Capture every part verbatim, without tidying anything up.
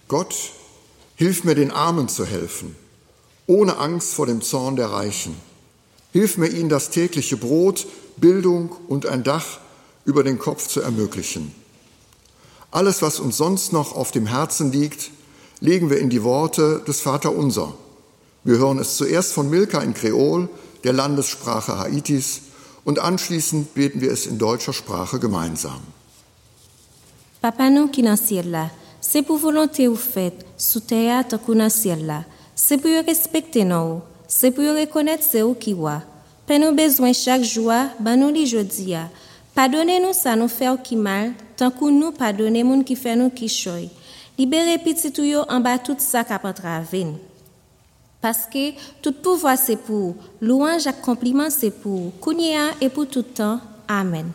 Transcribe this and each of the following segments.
Gott, hilf mir, den Armen zu helfen, ohne Angst vor dem Zorn der Reichen. Hilf mir, ihnen das tägliche Brot, Bildung und ein Dach über den Kopf zu ermöglichen. Alles, was uns sonst noch auf dem Herzen liegt, legen wir in die Worte des Vaterunser. Wir hören es zuerst von Milka in Kreol, der Landessprache Haitis, und anschließend beten wir es in deutscher Sprache gemeinsam. Papa nou ki nan ciel la, c'est pour volonté ou fait, sous terre tant qu'on nan ciel la. C'est pour respecter nous, c'est pour reconnaître c'est ou qui wa. Pen nous besoin chaque jour, ban nous li jodi a. Pardonnez-nous ça nous fait ou qui mal, tant qu'on nous pardonner moun qui fait nous qui choy. Libérez petit ou yo en bas tout ça qui a entravé. Parce que tout pouvoir c'est pour, louange et compliment c'est pour, Kounia et pour tout temps. Amen.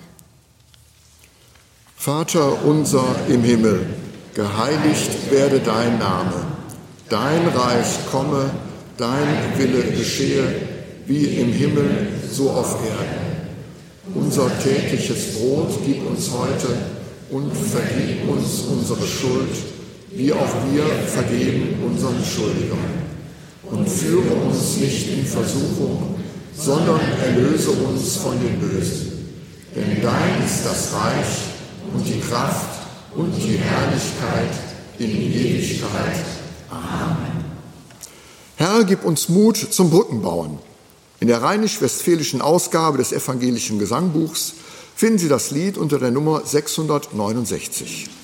Vater unser im Himmel, geheiligt werde dein Name. Dein Reich komme, dein Wille geschehe, wie im Himmel, so auf Erden. Unser tägliches Brot gib uns heute und vergib uns unsere Schuld, wie auch wir vergeben unseren Schuldigern. Und führe uns nicht in Versuchung, sondern erlöse uns von dem Bösen. Denn dein ist das Reich und die Kraft und die Herrlichkeit in Ewigkeit. Amen. Herr, gib uns Mut zum Brückenbauen. In der rheinisch-westfälischen Ausgabe des evangelischen Gesangbuchs finden Sie das Lied unter der Nummer sechshundertneunundsechzig.